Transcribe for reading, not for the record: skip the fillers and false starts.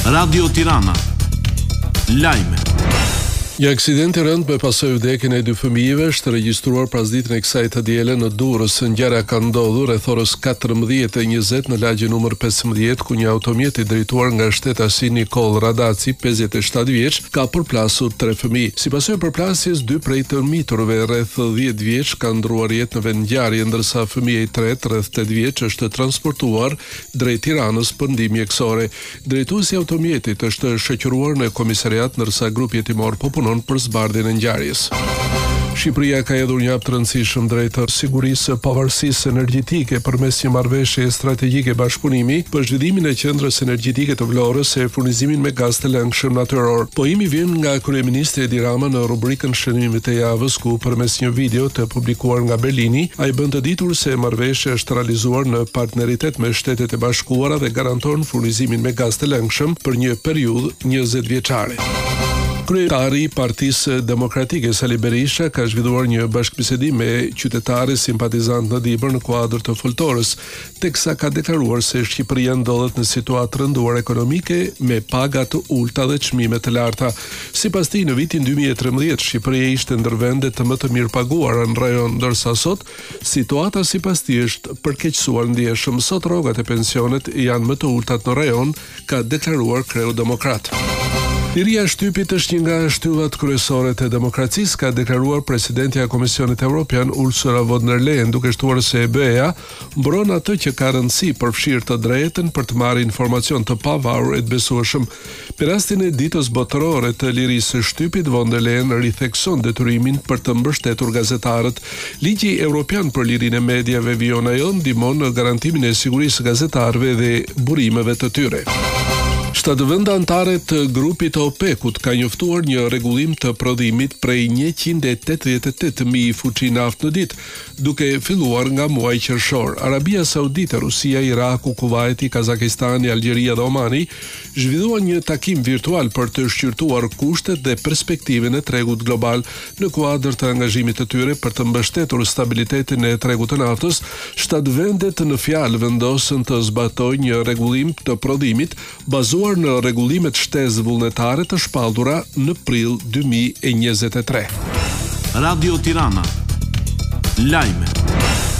Radio Tirana. Lajme. Një aksident i rënd me pasojë vdekjen e 2 fëmijëve është regjistruar pasditën e kësaj të diele në Durrës. Ngjarja ka ndodhur rreth orës 14:20 në lagje numër 15, ku një automjet i drejtuar nga shtetasi Nikol Radaci, 57 vjeç, ka përplasur 3 fëmijë. Si pasojë përplasjes, 2 prej të miturve rreth 10 vjeç kanë ndruar jetë në vend ngjarje, ndërsa fëmia i tretë rreth 8 vjeç është transportuar drejt Tiranës për ndihmë mjekësore. Drejtuesi i automjetit është shoqëruar në komisariat, ndërsa grupi hetimor po për zbardhjen e ngjarjes. Shqipëria ka hedhur një hap të rëndësishëm drejt sigurisë së pavarësisë energjetike përmes një marrëveshje strategjike bashkëpunimi për zhvillimin e qendrës energjetike të Vlorës e furnizimin me gaz të lëngshëm natyror. Pojimi vjen nga kryeministri Edi Rama në rubrikën Shënimit të javës, ku përmes një video të publikuar nga Berlini, ai bën të ditur se marrëveshja është realizuar në partneritet me Shtetet e Bashkuara dhe garanton furnizimin me gaz të lëngshëm për një periudhë 20 vjeçare. Kryetari i Partisë Demokratike Sali Berisha ka zhvilluar një bashkëbisedim me qytetarë simpatizantë në Dibër në kuadër të foltorës, teksa ka deklaruar se Shqipëria ndodhet në situatë rënduar ekonomike me paga të ulta dhe çmime të larta. Sipas tij, në vitin 2013 Shqipëria ishte ndër vendet të më të mirëpaguara në rajon, ndërsa sot situata sipas tij është përkeqësuar ndjeshëm. Sot rrogat e pensionet janë më të ultat në rajon, ka deklaruar kreu demokrat. Liria e shtypit është një nga shtyllat kryesore të demokracisë, ka deklaruar presidentja e Komisionit Evropian Ursula von der Leyen, duke shtuar se EBA mbron atë që ka rëndësi për fshirë të drejtën për të marrë informacion të pavarur e të besueshëm. Për rastin e ditës botërore të lirisë së shtypit, von der Leyen rithekson detyrimin për të mbështetur gazetarët. Ligji Evropian për lirinë e mediave vijon ajo ndihmon në garantimin e sigurisë së gazetarëve dhe burimeve të tyre. 7 vende anëtare të grupit të OPEC-ut ka njoftuar një rregullim të prodhimit prej 188.000 fuqi naftë në ditë, duke filluar nga muaji qershor. Arabia Saudite, Rusia, Iraku, Kuvaiti, Kazakistani, Algjeria dhe Omani zhvilluan një takim virtual për të shqyrtuar kushtet dhe perspektiven e tregut global në kuadër të angazhimit të tyre për të mbështetur stabilitetin e tregut të naftës. 7 vendet në fjalë vendosën të zbatojnë një rregullim të prodhimit bazuar në rregullimet shtesë vullnetare të shpallura në prill 2023. Radio Tirana. Lajme.